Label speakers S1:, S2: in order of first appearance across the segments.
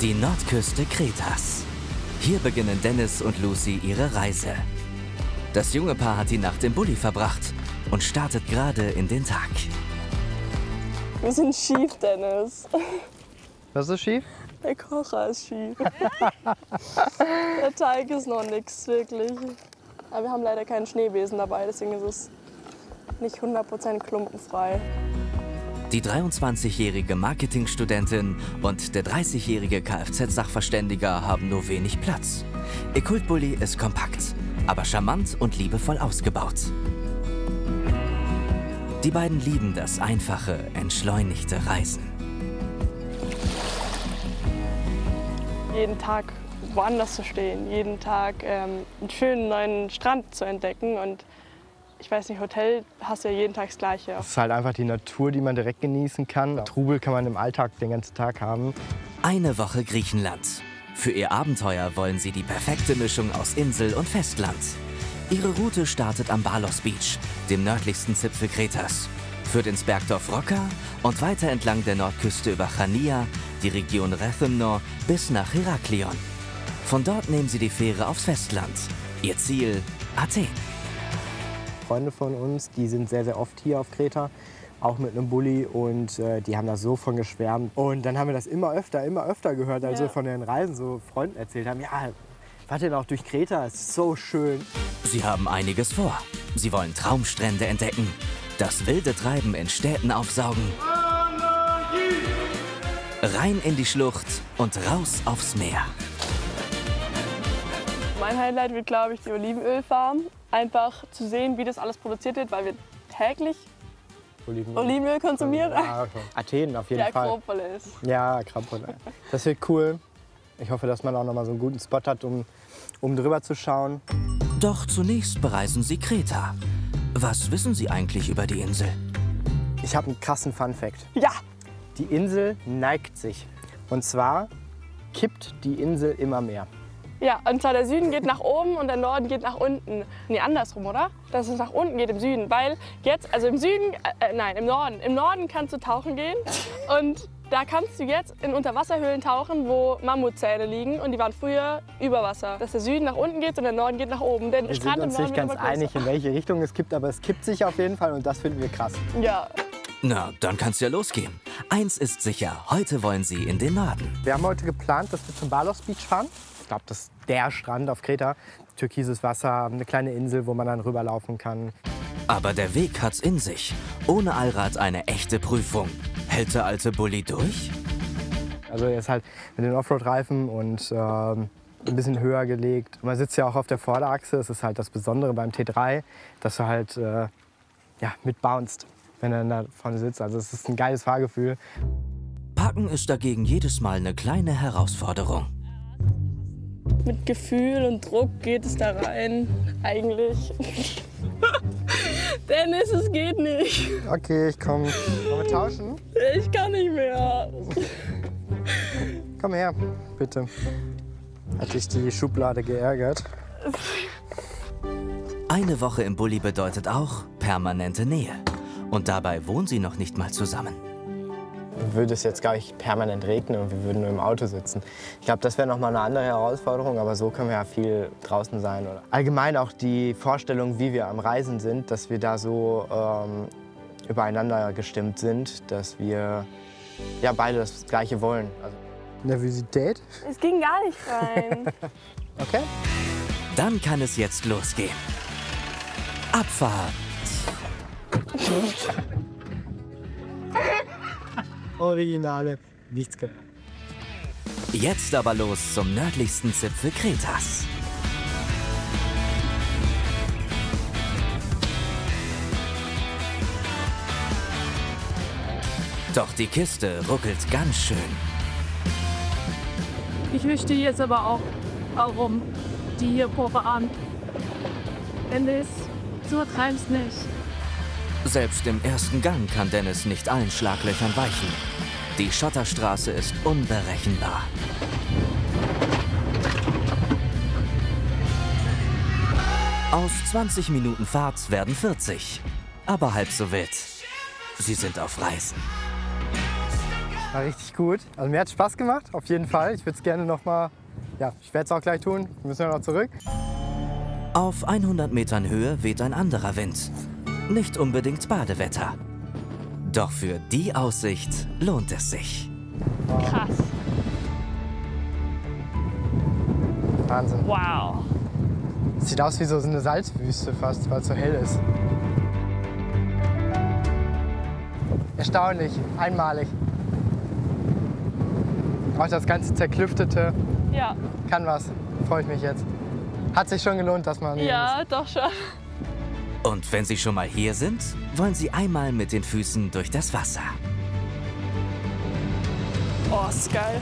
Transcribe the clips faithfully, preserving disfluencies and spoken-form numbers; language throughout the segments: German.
S1: Die Nordküste Kretas. Hier beginnen Dennis und Lucy ihre Reise. Das junge Paar hat die Nacht im Bulli verbracht und startet gerade in den Tag.
S2: Wir sind schief, Dennis.
S3: Was ist schief?
S2: Der Kocher ist schief. Der Teig ist noch nichts, wirklich. Aber wir haben leider keinen Schneebesen dabei, deswegen ist es nicht hundert Prozent klumpenfrei.
S1: Die dreiundzwanzigjährige Marketingstudentin und der dreißigjährige Kfz-Sachverständiger haben nur wenig Platz. Ihr Kultbully ist kompakt, aber charmant und liebevoll ausgebaut. Die beiden lieben das einfache, entschleunigte Reisen.
S2: Jeden Tag woanders zu stehen, jeden Tag ähm, einen schönen neuen Strand zu entdecken. Und ich weiß nicht, Hotel hast ja jeden Tag das Gleiche.
S3: Es ist halt einfach die Natur, die man direkt genießen kann. Trubel kann man im Alltag den ganzen Tag haben.
S1: Eine Woche Griechenland. Für ihr Abenteuer wollen sie die perfekte Mischung aus Insel und Festland. Ihre Route startet am Balos Beach, dem nördlichsten Zipfel Kretas, führt ins Bergdorf Rocca und weiter entlang der Nordküste über Chania, die Region Rethymno bis nach Heraklion. Von dort nehmen sie die Fähre aufs Festland. Ihr Ziel Athen.
S3: Freunde von uns, die sind sehr, sehr oft hier auf Kreta, auch mit einem Bulli, und äh, die haben da so von geschwärmt. Und dann haben wir das immer öfter, immer öfter gehört, als wir von den Reisen so Freunden erzählt haben. Ja, fahrt ihr noch durch Kreta? Es ist so schön.
S1: Sie haben einiges vor. Sie wollen Traumstrände entdecken, das wilde Treiben in Städten aufsaugen, rein in die Schlucht und raus aufs Meer.
S2: Mein Highlight wird, glaube ich, die Olivenölfarm. Einfach zu sehen, wie das alles produziert wird, weil wir täglich Olivenöl, Olivenöl konsumieren.
S3: Ja, okay. Athen auf jeden
S2: Die
S3: Fall.
S2: Akropolis.
S3: Ja, Akropolis. Das wird cool. Ich hoffe, dass man auch noch mal so einen guten Spot hat, um, um drüber zu schauen.
S1: Doch zunächst bereisen sie Kreta. Was wissen Sie eigentlich über die Insel?
S3: Ich habe einen krassen Fun-Fact.
S2: Ja!
S3: Die Insel neigt sich. Und zwar kippt die Insel immer mehr.
S2: Ja, und zwar der Süden geht nach oben und der Norden geht nach unten. Nee, andersrum, oder? Dass es nach unten geht im Süden. Weil jetzt, also im Süden, äh, nein, im Norden. Im Norden kannst du tauchen gehen und da kannst du jetzt in Unterwasserhöhlen tauchen, wo Mammutzähne liegen und die waren früher über Wasser. Dass der Süden nach unten geht und der Norden geht nach oben. Der
S3: Wir
S2: Strand
S3: sind uns
S2: im Norden
S3: nicht ganz
S2: wird immer
S3: einig, in welche Richtung es kippt, aber es kippt sich auf jeden Fall und das finden wir krass.
S2: Ja.
S1: Na, dann kann's ja losgehen. Eins ist sicher, heute wollen sie in den Norden.
S3: Wir haben heute geplant, dass wir zum Balos Beach fahren. Ich glaube, das ist der Strand auf Kreta. Türkises Wasser, eine kleine Insel, wo man dann rüberlaufen kann.
S1: Aber der Weg hat's in sich. Ohne Allrad eine echte Prüfung. Hält der alte Bulli durch?
S3: Also er ist halt mit den Offroad-Reifen und ähm, ein bisschen höher gelegt. Man sitzt ja auch auf der Vorderachse. Das ist halt das Besondere beim T drei, dass du halt äh, ja, mitbounced, wenn er dann da vorne sitzt. Also es ist ein geiles Fahrgefühl.
S1: Parken ist dagegen jedes Mal eine kleine Herausforderung.
S2: Mit Gefühl und Druck geht es da rein, eigentlich. Dennis, es geht nicht.
S3: Okay, ich komme. Wollen wir tauschen?
S2: Ich kann nicht mehr.
S3: Komm her, bitte. Hat dich die Schublade geärgert?
S1: Eine Woche im Bulli bedeutet auch permanente Nähe. Und dabei wohnen sie noch nicht mal zusammen.
S3: Würde es jetzt gar nicht permanent regnen und wir würden nur im Auto sitzen. Ich glaube, das wäre noch mal eine andere Herausforderung, aber so können wir ja viel draußen sein. Oder allgemein auch die Vorstellung, wie wir am Reisen sind, dass wir da so ähm, übereinander gestimmt sind, dass wir ja beide das Gleiche wollen. Also Nervosität?
S2: Es ging gar nicht rein.
S3: Okay.
S1: Dann kann es jetzt losgehen. Abfahrt.
S3: Originale. Nichts kaputt.
S1: Jetzt aber los zum nördlichsten Zipfel Kretas. Doch die Kiste ruckelt ganz schön.
S4: Ich möchte jetzt aber auch, warum die hier Abend. Dennis, so treib's nicht.
S1: Selbst im ersten Gang kann Dennis nicht allen Schlaglöchern weichen. Die Schotterstraße ist unberechenbar. Aus zwanzig Minuten Fahrt werden vierzig. Aber halb so wild. Sie sind auf Reisen.
S3: War richtig gut. Also mir hat Spaß gemacht, auf jeden Fall. Ich würde es gerne noch mal, ja, ich werde es auch gleich tun. Wir müssen ja noch zurück.
S1: Auf hundert Metern Höhe weht ein anderer Wind. Nicht unbedingt Badewetter. Doch für die Aussicht lohnt es sich.
S2: Krass.
S3: Wahnsinn.
S2: Wow.
S3: Sieht aus wie so eine Salzwüste fast, weil es so hell ist. Erstaunlich, einmalig. Auch das ganze Zerklüftete
S2: Ja.
S3: kann was. Freue ich mich jetzt. Hat sich schon gelohnt, dass man hier
S2: Ja, doch schon.
S1: Und wenn Sie schon mal hier sind, wollen Sie einmal mit den Füßen durch das Wasser.
S2: Oh, ist geil.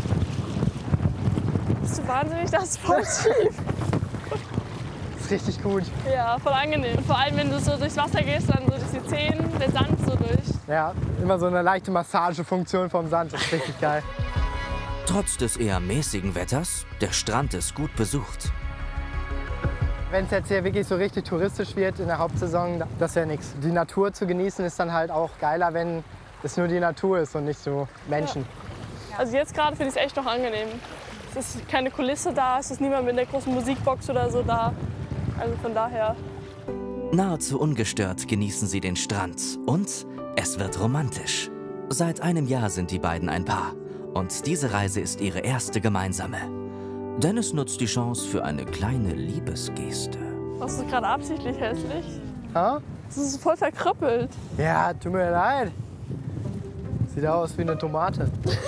S2: Bist du wahnsinnig? Das ist voll schief.
S3: ist. Ist richtig gut.
S2: Ja, voll angenehm. Vor allem, wenn du so durchs Wasser gehst, dann so durch die Zehen, der Sand so durch.
S3: Ja, immer so eine leichte Massagefunktion vom Sand. Das ist richtig geil.
S1: Trotz des eher mäßigen Wetters, der Strand ist gut besucht.
S3: Wenn es jetzt hier wirklich so richtig touristisch wird in der Hauptsaison, das ist ja nichts. Die Natur zu genießen ist dann halt auch geiler, wenn es nur die Natur ist und nicht so Menschen.
S2: Also jetzt gerade finde ich es echt noch angenehm. Es ist keine Kulisse da, es ist niemand mit der großen Musikbox oder so da. Also von daher.
S1: Nahezu ungestört genießen Sie den Strand und es wird romantisch. Seit einem Jahr sind die beiden ein Paar und diese Reise ist ihre erste gemeinsame. Dennis nutzt die Chance für eine kleine Liebesgeste.
S2: Das ist gerade absichtlich hässlich.
S3: Ha?
S2: Das ist voll verkrüppelt.
S3: Ja, tut mir leid. Sieht aus wie eine Tomate.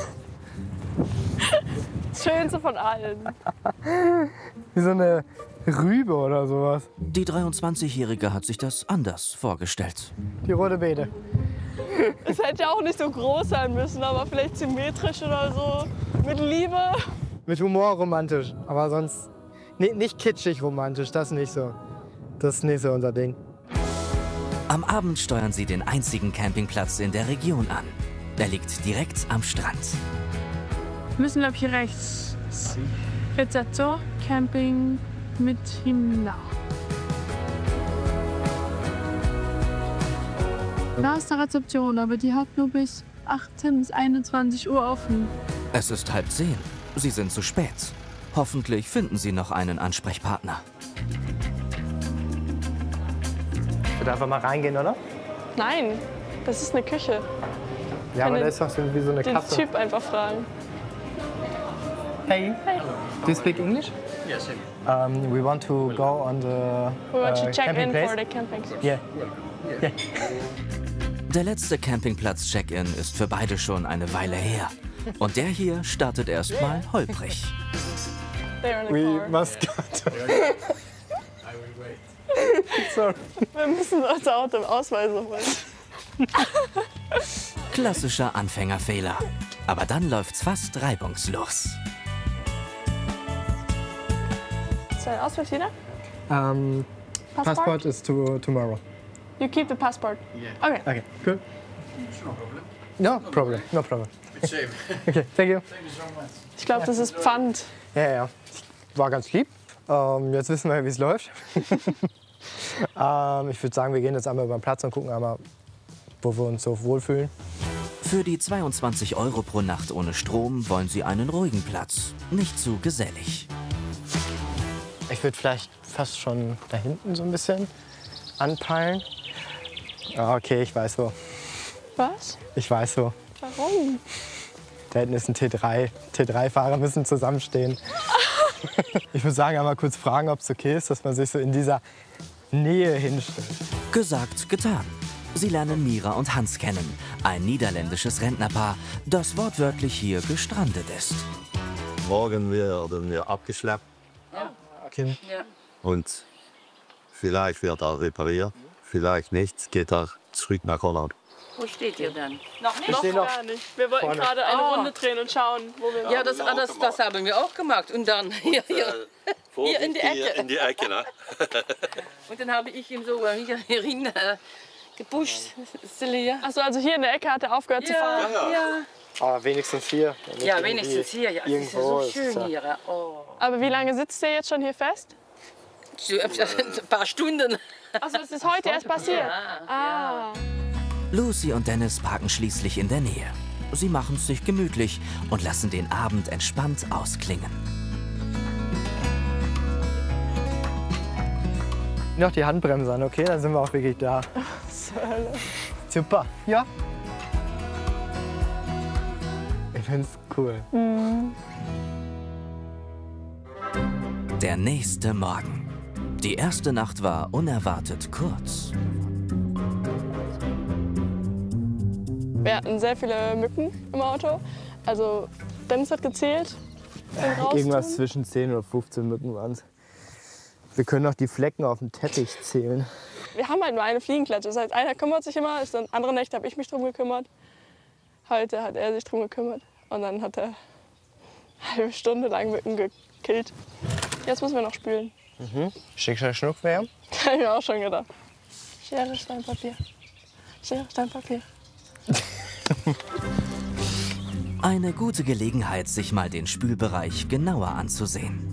S2: Das Schönste von allen.
S3: Wie so eine Rübe oder sowas.
S1: Die dreiundzwanzigjährige hat sich das anders vorgestellt.
S3: Die rote Beete.
S2: Es hätte ja auch nicht so groß sein müssen, aber vielleicht symmetrisch oder so. Mit Liebe.
S3: Mit Humor romantisch, aber sonst nee, nicht kitschig romantisch, das nicht so. Das ist nicht so unser Ding.
S1: Am Abend steuern sie den einzigen Campingplatz in der Region an. Der liegt direkt am Strand.
S4: Wir müssen, glaube ich, hier rechts. Rezeptor, Camping mit Himna. Da ist eine Rezeption, aber die hat nur bis achtzehn bis einundzwanzig Uhr offen.
S1: Es ist halb zehn. Sie sind zu spät. Hoffentlich finden Sie noch einen Ansprechpartner.
S3: Ich würde einfach mal reingehen, oder?
S2: Nein, das ist eine Küche.
S3: Ja, aber
S2: den-
S3: da ist doch so wie so eine
S2: Den
S3: Kasse.
S2: Typ einfach fragen.
S3: Hey, do you speak English?
S5: Yes, sir.
S3: Um, we want to go on the
S2: We want
S3: uh,
S2: to check
S3: camping
S2: in
S3: place.
S2: for the camping.
S3: Yeah. Yeah.
S1: Der letzte Campingplatz-Check-In ist für beide schon eine Weile her. Und der hier startet erstmal holprig.
S2: They're in the
S3: We
S2: car.
S3: must go to... Sorry.
S2: Wir müssen unser Auto im Ausweis holen.
S1: Klassischer Anfängerfehler. Aber dann läuft's fast reibungslos.
S2: Ist dein Ausweis wieder?
S3: Um,
S2: Passport?
S3: passport is to tomorrow.
S2: You keep the passport.
S5: Yeah.
S2: Okay.
S3: Okay, cool.
S5: No problem.
S3: No problem, no problem.
S5: It's safe.
S3: Okay, thank you.
S5: Thank you so much.
S2: Ich glaube, das ist Pfand.
S3: Ja, ja. War ganz lieb. Ähm, jetzt wissen wir, wie es läuft. ähm, ich würde sagen, wir gehen jetzt einmal über den Platz und gucken einmal, wo wir uns so wohlfühlen.
S1: Für die zweiundzwanzig Euro pro Nacht ohne Strom wollen sie einen ruhigen Platz. Nicht zu gesellig.
S3: Ich würde vielleicht fast schon da hinten so ein bisschen anpeilen. Ah, okay, ich weiß wo.
S2: Was?
S3: Ich weiß wo.
S2: Warum?
S3: Da hinten ist ein T drei. T drei Fahrer müssen zusammenstehen. Ich würde sagen, einmal kurz fragen, ob es okay ist, dass man sich so in dieser Nähe hinstellt.
S1: Gesagt, getan. Sie lernen Mira und Hans kennen, ein niederländisches Rentnerpaar, das wortwörtlich hier gestrandet ist.
S6: Morgen werden wir abgeschleppt
S3: Okay.
S6: und vielleicht wird er repariert, vielleicht nicht, geht er zurück nach Holland.
S7: Wo steht ihr dann?
S2: Noch nicht?
S3: stehe noch
S2: gar nicht. Wir wollten
S3: vorne.
S2: gerade eine
S7: Ah.
S2: Runde drehen und schauen, wo wir
S7: Ja, das, ah, das, das haben wir auch gemacht. Und dann hier, hier. Hier in die Ecke.
S6: In die Ecke, ne?
S7: Und dann habe ich ihm so hier, hierin äh, gepusht. Celia.
S2: Achso, also hier in der Ecke hat er aufgehört zu fahren.
S7: Ja, ja.
S3: Aber wenigstens hier. Nicht
S7: Ja,
S3: irgendwie
S7: wenigstens hier. Ja, es ist ja
S3: irgendwo
S7: so
S3: ist
S7: schön
S3: ja-
S7: hier. Oh.
S2: Aber wie lange sitzt der jetzt schon hier fest?
S7: So, ein paar Stunden.
S2: Achso, das ist heute erst passiert.
S7: Ja,
S2: Ah.
S1: Lucy und Dennis parken schließlich in der Nähe. Sie machen es sich gemütlich und lassen den Abend entspannt ausklingen.
S3: Noch die Handbremse an, okay? Dann sind wir auch wirklich da. Super, ja. Ich find's cool.
S2: Mhm.
S1: Der nächste Morgen. Die erste Nacht war unerwartet kurz.
S2: Wir hatten sehr viele Mücken im Auto. Also Dennis hat gezählt.
S3: Irgendwas zwischen zehn oder fünfzehn Mücken waren es. Wir können auch die Flecken auf dem Teppich zählen.
S2: Wir haben halt nur eine Fliegenklatsche. Das heißt, einer kümmert sich immer, dann andere Nächte habe ich mich drum gekümmert. Heute hat er sich drum gekümmert. Und dann hat er eine halbe Stunde lang Mücken gekillt. Jetzt müssen wir noch spülen.
S3: Mhm. Schick, schnack, schnuck, wer?
S2: Hab ich mir auch schon gedacht. Schere, Stein, Papier. Schere, Stein, Papier.
S1: Eine gute Gelegenheit, sich mal den Spülbereich genauer anzusehen.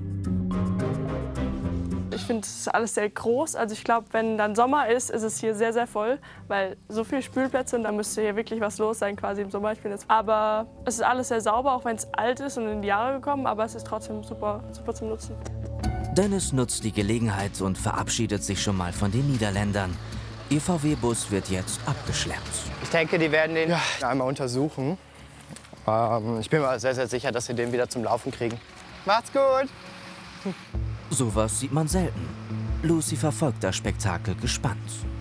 S2: Ich finde, es ist alles sehr groß. Also ich glaube, wenn dann Sommer ist, ist es hier sehr, sehr voll. Weil so viele Spülplätze und da müsste hier wirklich was los sein, quasi im Sommer. Ich bin jetzt. Aber es ist alles sehr sauber, auch wenn es alt ist und in die Jahre gekommen. Aber es ist trotzdem super, super zum Nutzen.
S1: Dennis nutzt die Gelegenheit und verabschiedet sich schon mal von den Niederländern. Ihr V W-Bus wird jetzt abgeschleppt.
S3: Ich denke, die werden den ja. einmal untersuchen. Ähm, ich bin mir sehr, sehr sicher, dass sie den wieder zum Laufen kriegen. Macht's gut!
S1: Sowas sieht man selten. Lucy verfolgt das Spektakel gespannt.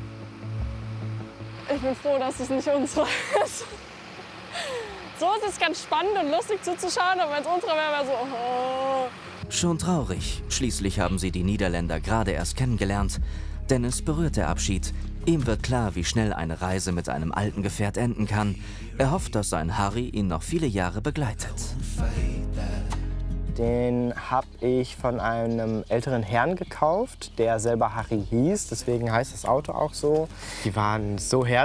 S2: Ich bin froh, dass es nicht unsere ist. So ist es ganz spannend und lustig zuzuschauen, aber wenn es unsere wäre, wäre so... Oh.
S1: Schon traurig. Schließlich haben sie die Niederländer gerade erst kennengelernt. Dennis berührt der Abschied. Ihm wird klar, wie schnell eine Reise mit einem alten Gefährt enden kann. Er hofft, dass sein Harry ihn noch viele Jahre begleitet.
S3: Den habe ich von einem älteren Herrn gekauft, der selber Harry hieß. Deswegen heißt das Auto auch so. Die waren so herzlich.